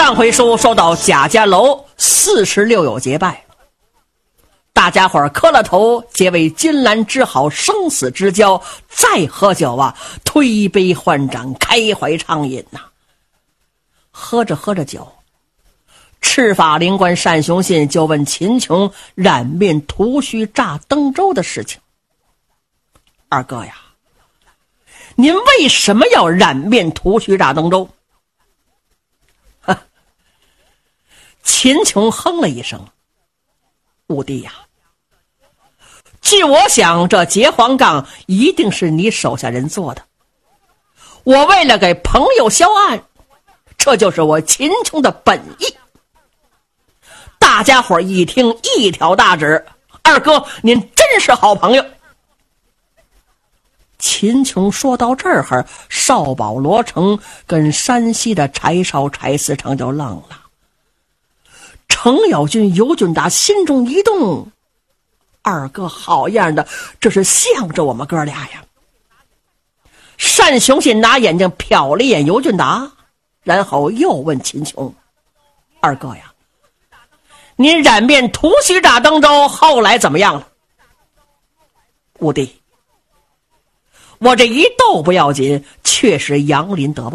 上回书说到贾家楼46友结拜，大家伙磕了头，结为金兰之好，生死之交，再喝酒啊，推杯换盏，开怀畅饮呐。喝着喝着酒，赤发灵官单雄信就问秦琼染面涂须炸登州的事情。二哥呀，您为什么要染面涂须炸登州？秦琼哼了一声，五弟呀，据我想，这结黄杠一定是你手下人做的。我为了给朋友销案，这就是我秦琼的本意。大家伙一听一挑大指，二哥您真是好朋友。秦琼说到这儿，少保罗成跟山西的柴烧柴司城就愣了。程咬金、尤俊达心中一动，二哥好样的，这是向着我们哥俩呀。单雄信拿眼睛瞟了一眼尤俊达，然后又问秦琼：二哥呀，您染面涂须炸登州后来怎么样了？五弟，我这一斗不要紧，确实杨林得报。